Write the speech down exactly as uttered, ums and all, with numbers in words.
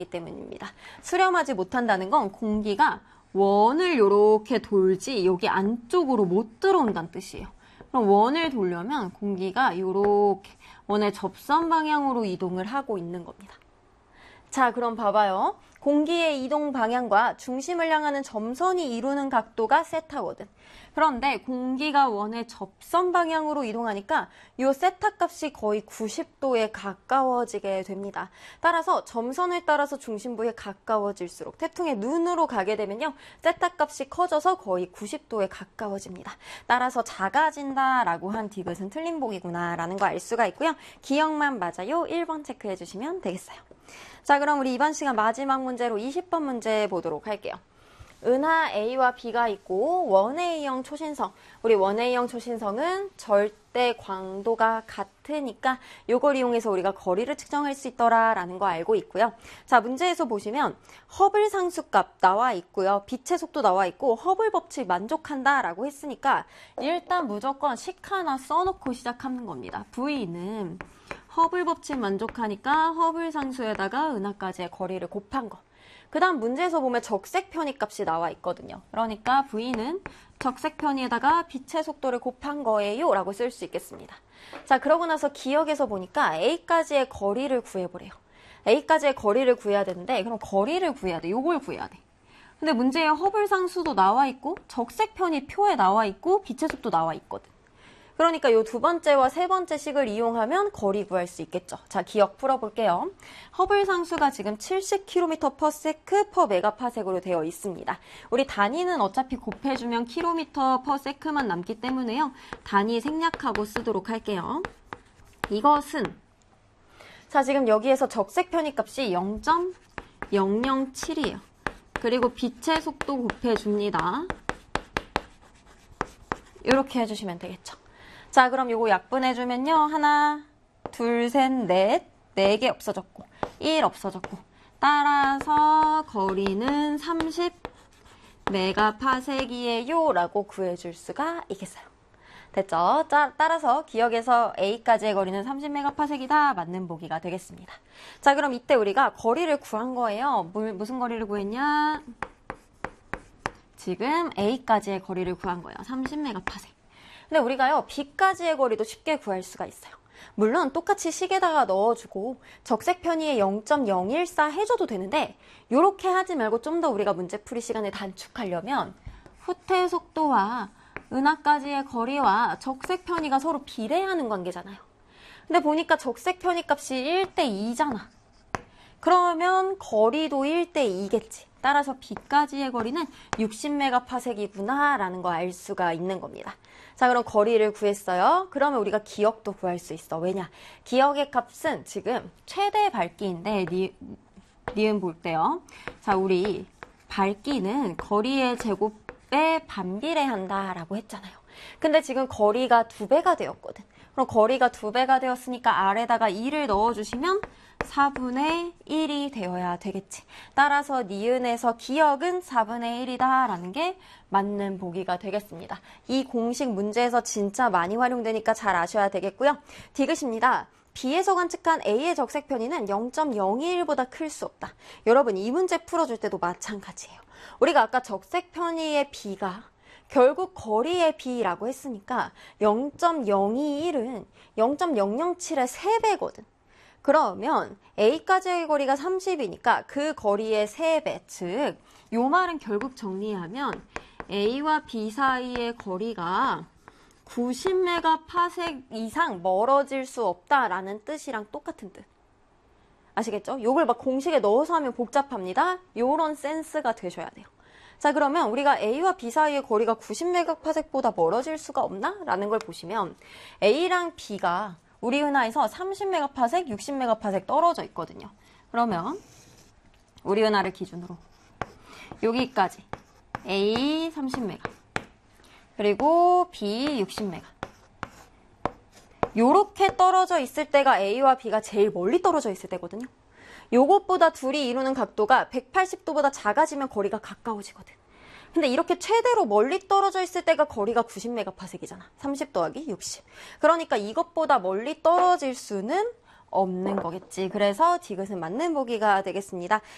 때문입니다. 수렴하지 못한다는 건 공기가 원을 이렇게 돌지 여기 안쪽으로 못 들어온다는 뜻이에요. 그럼 원을 돌려면 공기가 이렇게 원의 접선 방향으로 이동을 하고 있는 겁니다. 자, 그럼 봐봐요. 공기의 이동 방향과 중심을 향하는 점선이 이루는 각도가 세타거든. 그런데 공기가 원의 접선 방향으로 이동하니까 이 세타 값이 거의 구십 도에 가까워지게 됩니다. 따라서 점선을 따라서 중심부에 가까워질수록 태풍의 눈으로 가게 되면요. 세타 값이 커져서 거의 구십 도에 가까워집니다. 따라서 작아진다라고 한 디귿은 틀린 보기구나 라는 거 알 수가 있고요. 기억만 맞아요. 일 번 체크해 주시면 되겠어요. 자, 그럼 우리 이번 시간 마지막 문제로 이십 번 문제 보도록 할게요. 은하 A와 B가 있고 원에이형 초신성. 우리 원에이형 초신성은 절대 광도가 같으니까 이걸 이용해서 우리가 거리를 측정할 수 있더라라는 거 알고 있고요. 자, 문제에서 보시면 허블 상수값 나와 있고요. 빛의 속도 나와 있고 허블 법칙 만족한다라고 했으니까 일단 무조건 식 하나 써놓고 시작하는 겁니다. V는 허블 법칙 만족하니까 허블 상수에다가 은하까지의 거리를 곱한 거. 그 다음 문제에서 보면 적색 편의 값이 나와 있거든요. 그러니까 V는 적색 편의에다가 빛의 속도를 곱한 거예요 라고 쓸 수 있겠습니다. 자, 그러고 나서 기억에서 보니까 A까지의 거리를 구해보래요. A까지의 거리를 구해야 되는데 그럼 거리를 구해야 돼. 요걸 구해야 돼. 근데 문제에 허블 상수도 나와 있고 적색 편의 표에 나와 있고 빛의 속도 나와 있거든. 그러니까 이 두 번째와 세 번째 식을 이용하면 거리 구할 수 있겠죠. 자, 기억 풀어볼게요. 허블 상수가 지금 칠십 킬로미터 퍼 세크 퍼 메가파섹으로 되어 있습니다. 우리 단위는 어차피 곱해주면 킬로미터 퍼 세크만 남기 때문에요. 단위 생략하고 쓰도록 할게요. 이것은 자, 지금 여기에서 적색 편의 값이 영 점 영영칠이에요. 그리고 빛의 속도 곱해줍니다. 이렇게 해주시면 되겠죠. 자, 그럼 요거 약분해주면요. 하나, 둘, 셋, 넷, 네 개 없어졌고, 일 없어졌고. 따라서 거리는 삼십 메가파섹이에요 라고 구해줄 수가 있겠어요. 됐죠? 자, 따라서 기억에서 A까지의 거리는 삼십 메가파섹이다. 맞는 보기가 되겠습니다. 자, 그럼 이때 우리가 거리를 구한 거예요. 무, 무슨 거리를 구했냐? 지금 A까지의 거리를 구한 거예요. 삼십 메가파섹. 근데 우리가요, B까지의 거리도 쉽게 구할 수가 있어요. 물론 똑같이 식에다가 넣어주고 적색 편의에 영 점 영일사 해줘도 되는데 이렇게 하지 말고 좀 더 우리가 문제풀이 시간을 단축하려면 후퇴 속도와 은하까지의 거리와 적색 편의가 서로 비례하는 관계잖아요. 근데 보니까 적색 편의 값이 일 대 이잖아. 그러면 거리도 일 대 이겠지. 따라서 B까지의 거리는 육십 메가파섹이구나 라는 거 알 수가 있는 겁니다. 자, 그럼 거리를 구했어요. 그러면 우리가 기억도 구할 수 있어. 왜냐? 기억의 값은 지금 최대 밝기인데 니, 니은 볼 때요. 자, 우리 밝기는 거리의 제곱에 반비례한다라고 했잖아요. 근데 지금 거리가 두 배가 되었거든. 그럼 거리가 두 배가 되었으니까 아래다가 이를 넣어주시면 사분의 일이 되어야 되겠지. 따라서 니은에서 기억은 사분의 일이다 라는 게 맞는 보기가 되겠습니다. 이 공식 문제에서 진짜 많이 활용되니까 잘 아셔야 되겠고요. 디귿입니다. B에서 관측한 A의 적색 편의는 영 점 영이일보다 클 수 없다. 여러분, 이 문제 풀어줄 때도 마찬가지예요. 우리가 아까 적색 편의의 B가 결국 거리의 B라고 했으니까 영 점 영이일은 영 점 영영칠의 세 배거든. 그러면 A까지의 거리가 삼십이니까 그 거리의 세 배, 즉 요 말은 결국 정리하면 A와 B 사이의 거리가 구십 메가파섹 이상 멀어질 수 없다라는 뜻이랑 똑같은 뜻. 아시겠죠? 요걸 막 공식에 넣어서 하면 복잡합니다. 요런 센스가 되셔야 돼요. 자, 그러면 우리가 A와 B 사이의 거리가 구십 메가파섹보다 멀어질 수가 없나? 라는 걸 보시면 A랑 B가 우리 은하에서 삼십 메가파섹, 육십 메가파섹 떨어져 있거든요. 그러면 우리 은하를 기준으로 여기까지 A 삼십 메가 그리고 B 육십 메가 요렇게 떨어져 있을 때가 A와 B가 제일 멀리 떨어져 있을 때거든요. 요것보다 둘이 이루는 각도가 백팔십 도보다 작아지면 거리가 가까워지거든. 근데 이렇게 최대로 멀리 떨어져 있을 때가 거리가 구십 메가파섹이잖아. 삼십 더하기 육십. 그러니까 이것보다 멀리 떨어질 수는 없는 거겠지. 그래서 디귿은 맞는 보기가 되겠습니다.